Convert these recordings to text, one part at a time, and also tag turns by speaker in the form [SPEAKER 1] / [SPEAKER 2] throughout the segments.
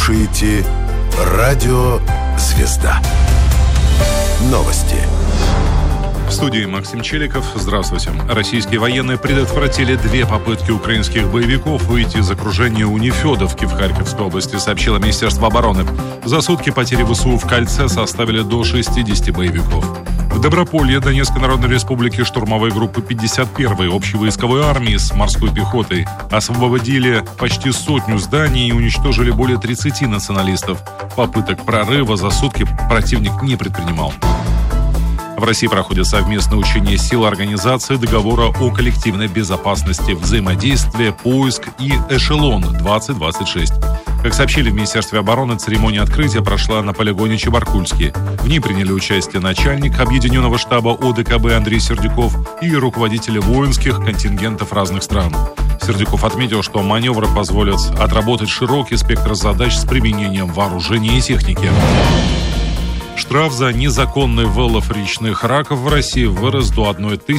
[SPEAKER 1] слушаете Радио Звезда. Новости.
[SPEAKER 2] В студии Максим Челиков. Здравствуйте. Российские военные предотвратили 2 попытки украинских боевиков выйти из окружения у Нефедовки в Харьковской области, сообщило Министерство обороны. За сутки потери ВСУ в кольце составили до 60 боевиков. В Доброполье Донецкой Народной Республики штурмовые группы 51-й общевойсковой армии с морской пехотой освободили почти 100 зданий и уничтожили более 30 националистов. Попыток прорыва за сутки противник не предпринимал. В России проходят совместные учения сил Организации договора о коллективной безопасности, взаимодействия, поиск и «Эшелон-2026». Как сообщили в Министерстве обороны, церемония открытия прошла на полигоне Чебаркульский. В ней приняли участие начальник Объединенного штаба ОДКБ Андрей Сердюков и руководители воинских контингентов разных стран. Сердюков отметил, что маневры позволят отработать широкий спектр задач с применением вооружения и техники. Штраф за незаконный вылов речных раков в России вырос до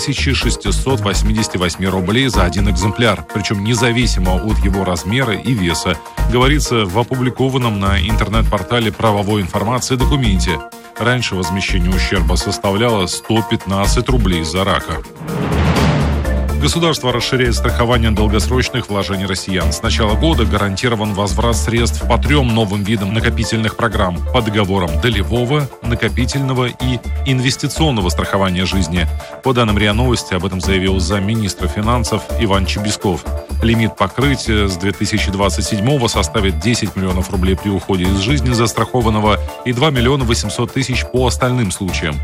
[SPEAKER 2] 1688 рублей за один экземпляр, причем независимо от его размера и веса, говорится в опубликованном на интернет-портале правовой информации документе. Раньше возмещение ущерба составляло 115 рублей за рака. Государство расширяет страхование долгосрочных вложений россиян. С начала года гарантирован возврат средств по 3 новым видам накопительных программ по договорам долевого, накопительного и инвестиционного страхования жизни. По данным РИА Новости, об этом заявил замминистра финансов Иван Чебесков. Лимит покрытия с 2027-го составит 10 миллионов рублей при уходе из жизни застрахованного и 2 миллиона 800 тысяч по остальным случаям.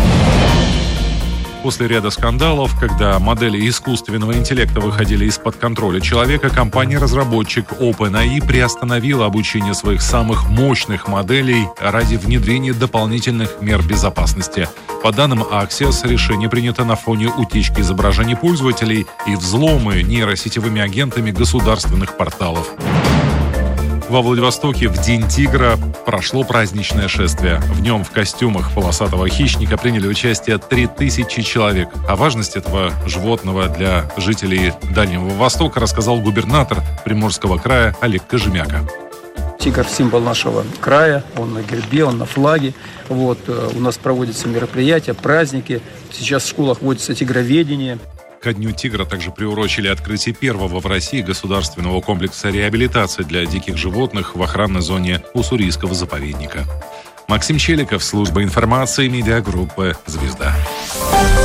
[SPEAKER 2] После ряда скандалов, когда модели искусственного интеллекта выходили из-под контроля человека, компания-разработчик OpenAI приостановила обучение своих самых мощных моделей ради внедрения дополнительных мер безопасности. По данным Axios, решение принято на фоне утечки изображений пользователей и взлома нейросетевыми агентами государственных порталов. Во Владивостоке в День тигра прошло праздничное шествие. В нем в костюмах полосатого хищника приняли участие 3000 человек. О важности этого животного для жителей Дальнего Востока рассказал губернатор Приморского края Олег Кожемяка.
[SPEAKER 3] Тигр – символ нашего края, он на гербе, он на флаге. У нас проводятся мероприятия, праздники. Сейчас в школах вводится тигроведение.
[SPEAKER 2] Ко Дню тигра также приурочили открытие первого в России государственного комплекса реабилитации для диких животных в охранной зоне Уссурийского заповедника. Максим Челиков, служба информации медиагруппы «Звезда».